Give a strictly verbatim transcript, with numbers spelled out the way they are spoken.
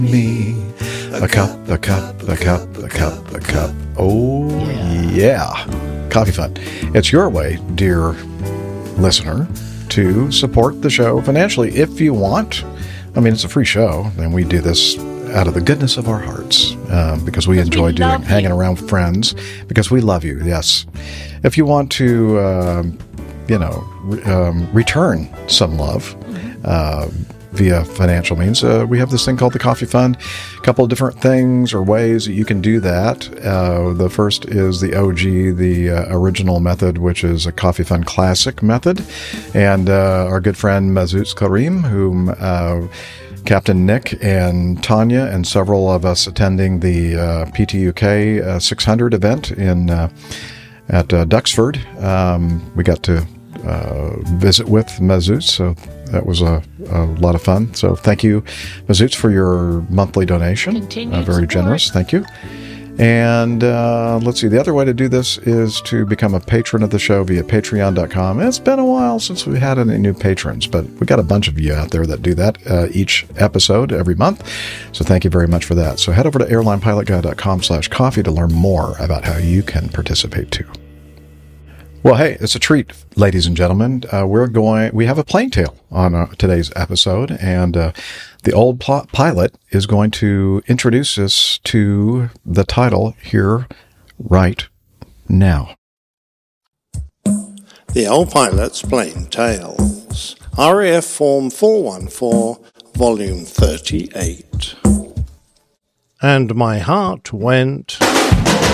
me a cup, a cup, a cup, a cup, a cup. Oh, yeah. yeah. Coffee Fund. It's your way, dear listener, to support the show financially if you want. I mean, it's a free show, and we do this out of the goodness of our hearts um, because we because enjoy we doing hanging around with friends, because we love you, yes. If you want to, uh, you know, re- um, return some love, uh, via financial means, uh, we have this thing called the Coffee Fund. A couple of different things or ways that you can do that. Uh, the first is the O G, the uh, original method, which is a Coffee Fund Classic method. And uh, our good friend Mazuz Karim, whom uh, Captain Nick and Tanya and several of us attending the uh, P T U K uh, six hundred event in uh, at uh, Duxford. Um, we got to uh, visit with Mazuz, so that was a, a lot of fun. So thank you, Mazuz, for your monthly donation. Uh, very support. Generous. Thank you. And uh, let's see, the other way to do this is to become a patron of the show via patreon dot com. It's been a while since we had any new patrons, but we got a bunch of you out there that do that uh, each episode every month. So thank you very much for that. So head over to airline pilot guy dot com slash coffee to learn more about how you can participate too. Well, hey, it's a treat, ladies and gentlemen. Uh, we're going, we have a plane tale on uh, today's episode, and uh, the old pl- pilot is going to introduce us to the title here right now. The Old Pilot's Plain Tales, R A F Form four one four, Volume thirty-eight. And my heart went...